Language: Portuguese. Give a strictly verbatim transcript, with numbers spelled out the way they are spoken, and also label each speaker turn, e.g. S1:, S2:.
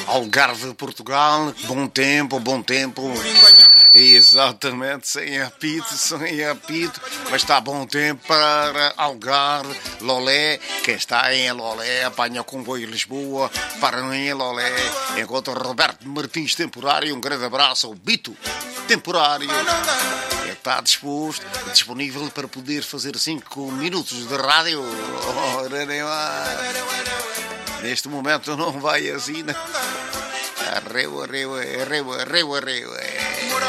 S1: Algarve, Portugal, bom tempo, bom tempo. Exatamente, sem apito, sem apito, mas está bom tempo para Algarve, Lolé. Quem está em Lolé apanha o comboio Lisboa, para em Lolé. Encontra Roberto Martins Temporário, um grande abraço ao Bito Temporário. Ele está disposto, disponível para poder fazer cinco minutos de rádio. Ora, nem mais. Neste momento não vai assim, né? Arreu, arreu, arreu, arreu, arreu.